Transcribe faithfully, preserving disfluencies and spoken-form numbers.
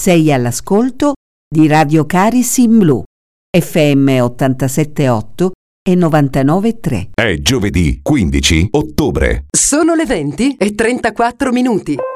Sei all'ascolto di Radio Caris in Blu, F M ottantasette virgola otto e novantanove virgola tre. È giovedì quindici ottobre. Sono le venti e trentaquattro minuti.